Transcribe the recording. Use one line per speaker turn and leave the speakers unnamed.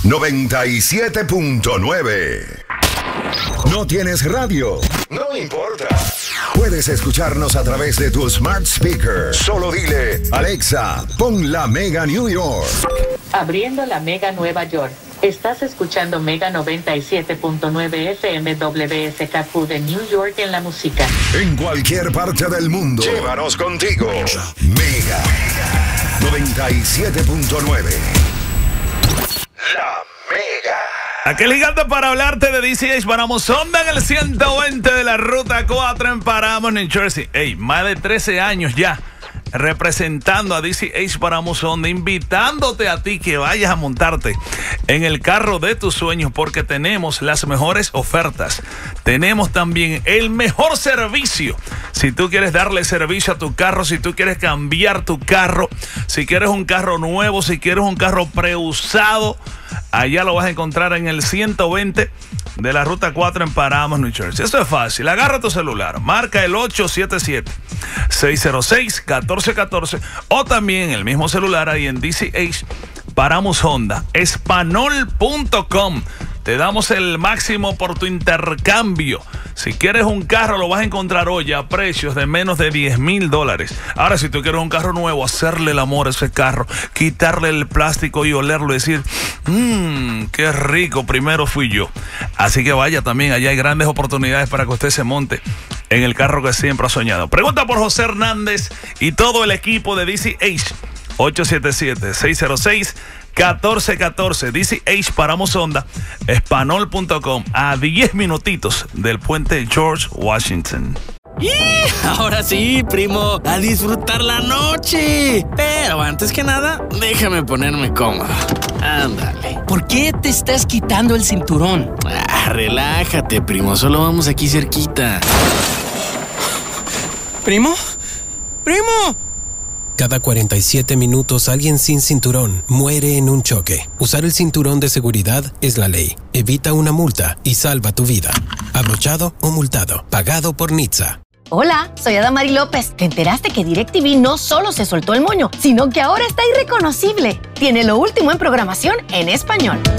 97.9. ¿No tienes radio? No importa. Puedes escucharnos a través de tu smart speaker. Solo dile, Alexa, pon la Mega New York.
Abriendo la Mega Nueva York. Estás escuchando Mega 97.9 FM WSKQ de New York en la música.
En cualquier parte del mundo. Llévanos contigo. Mega 97.9. La Mega.
Aquel gigante para hablarte de DCH Paramos Honda en el 120 de la Ruta 4 en Paramos, New Jersey. Hey, más de 13 años ya representando a DCH Paramos Honda, invitándote a ti que vayas a montarte en el carro de tus sueños porque tenemos las mejores ofertas. Tenemos también el mejor servicio. Si tú quieres darle servicio a tu carro, si tú quieres cambiar tu carro, si quieres un carro nuevo, si quieres un carro preusado, allá lo vas a encontrar en el 120 de la Ruta 4 en Paramos, New Jersey. Eso es fácil. Agarra tu celular, marca el 877-606-1414 o también el mismo celular ahí en DCH Paramos Honda, espanol.com. Te damos el máximo por tu intercambio. Si quieres un carro, lo vas a encontrar hoy a precios de menos de $10,000. Ahora, si tú quieres un carro nuevo, hacerle el amor a ese carro, quitarle el plástico y olerlo y decir, qué rico, primero fui yo. Así que vaya también, allá hay grandes oportunidades para que usted se monte en el carro que siempre ha soñado. Pregunta por José Hernández y todo el equipo de DCH. 877-606-1414. DCH Paramos Honda, espanol.com, a 10 minutitos del puente George Washington.
Ahora sí, primo, a disfrutar la noche. Pero antes que nada, déjame ponerme cómodo. Ándale.
¿Por qué te estás quitando el cinturón?
Relájate, primo, solo vamos aquí cerquita.
¿Primo? ¡Primo!
Cada 47 minutos alguien sin cinturón muere en un choque. Usar el cinturón de seguridad es la ley. Evita una multa y salva tu vida. Abrochado o multado. Pagado por NHTSA.
Hola, soy Adamari López. ¿Te enteraste que DirecTV no solo se soltó el moño, sino que ahora está irreconocible? Tiene lo último en programación en español.